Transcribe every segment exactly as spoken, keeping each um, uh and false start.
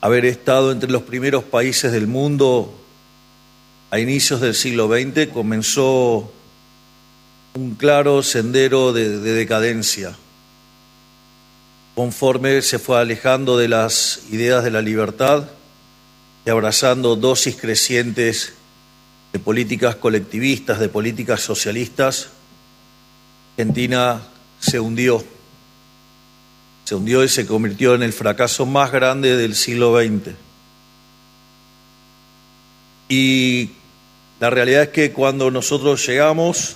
haber estado entre los primeros países del mundo a inicios del siglo veinte, comenzó un claro sendero de, de decadencia. Conforme se fue alejando de las ideas de la libertad y abrazando dosis crecientes de políticas colectivistas, de políticas socialistas, Argentina se hundió. Se hundió y se convirtió en el fracaso más grande del siglo veinte. Y la realidad es que cuando nosotros llegamos,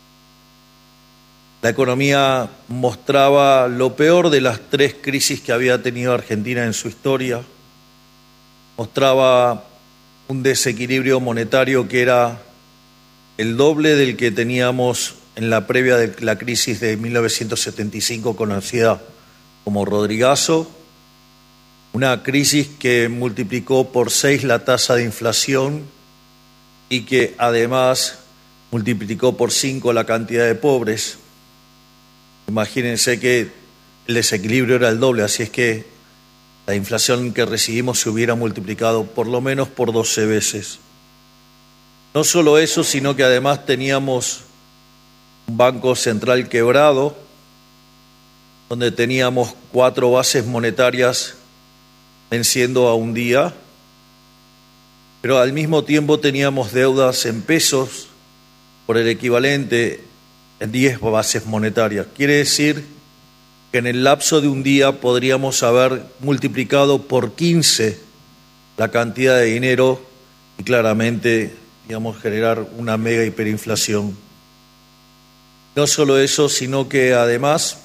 la economía mostraba lo peor de las tres crisis que había tenido Argentina en su historia. Mostraba un desequilibrio monetario que era el doble del que teníamos en la previa de la crisis de mil novecientos setenta y cinco, conocida como Rodrigazo, una crisis que multiplicó por seis la tasa de inflación y que además multiplicó por cinco la cantidad de pobres. Imagínense que el desequilibrio era el doble, así es que la inflación que recibimos se hubiera multiplicado por lo menos por doce veces. No solo eso, sino que además teníamos un banco central quebrado, donde teníamos cuatro bases monetarias venciendo a un día, pero al mismo tiempo teníamos deudas en pesos por el equivalente en diez bases monetarias. Quiere decir que en el lapso de un día podríamos haber multiplicado por quince la cantidad de dinero y claramente, digamos, generar una mega hiperinflación. No solo eso, sino que además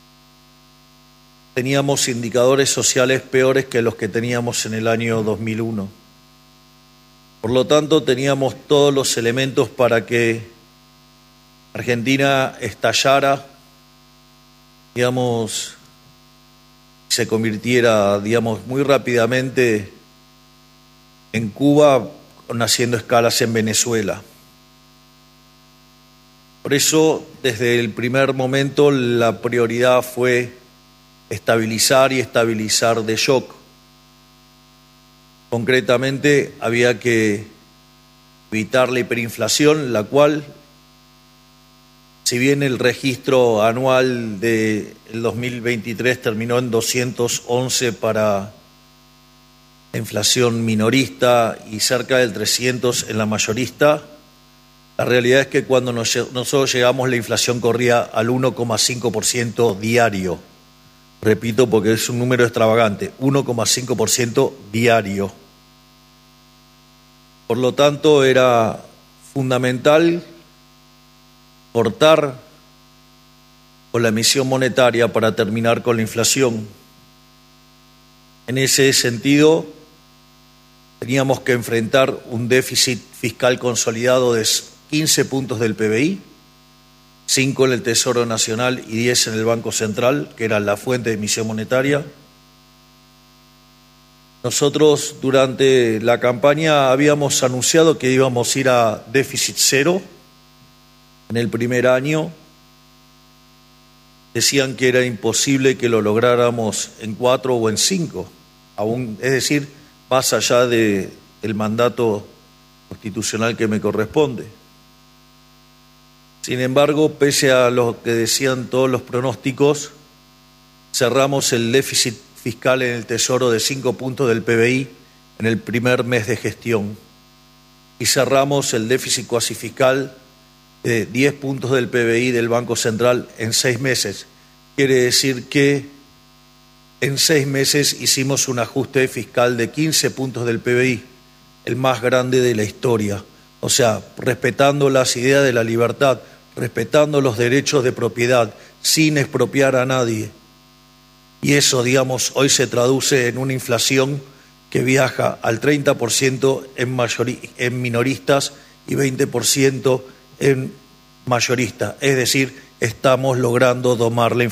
teníamos indicadores sociales peores que los que teníamos en el año dos mil uno. Por lo tanto, teníamos todos los elementos para que Argentina estallara, digamos, se convirtiera, digamos, muy rápidamente en Cuba, haciendo escalas en Venezuela. Por eso, desde el primer momento, la prioridad fue estabilizar y estabilizar de shock. Concretamente, había que evitar la hiperinflación, la cual, si bien el registro anual del dos mil veintitrés terminó en doscientos once para la inflación minorista y cerca del trescientos en la mayorista, la realidad es que cuando nosotros llegamos la inflación corría al uno coma cinco por ciento diario. Repito porque es un número extravagante, uno coma cinco por ciento diario. Por lo tanto, era fundamental cortar con la emisión monetaria para terminar con la inflación. En ese sentido, teníamos que enfrentar un déficit fiscal consolidado de quince puntos del P B I, cinco en el Tesoro Nacional y diez en el Banco Central, que era la fuente de emisión monetaria. Nosotros durante la campaña habíamos anunciado que íbamos a ir a déficit cero en el primer año. Decían que era imposible que lo lográramos en cuatro o en cinco, aún, es decir, más allá de, del mandato constitucional que me corresponde. Sin embargo, pese a lo que decían todos los pronósticos, cerramos el déficit fiscal en el Tesoro de cinco puntos del P B I en el primer mes de gestión y cerramos el déficit cuasi fiscal de diez puntos del P B I del Banco Central en seis meses. Quiere decir que en seis meses hicimos un ajuste fiscal de quince puntos del P B I, el más grande de la historia. O sea, respetando las ideas de la libertad, respetando los derechos de propiedad, sin expropiar a nadie. Y eso, digamos, hoy se traduce en una inflación que viaja al treinta por ciento en, mayori- en minoristas y veinte por ciento en mayoristas. Es decir, estamos logrando domar la inflación.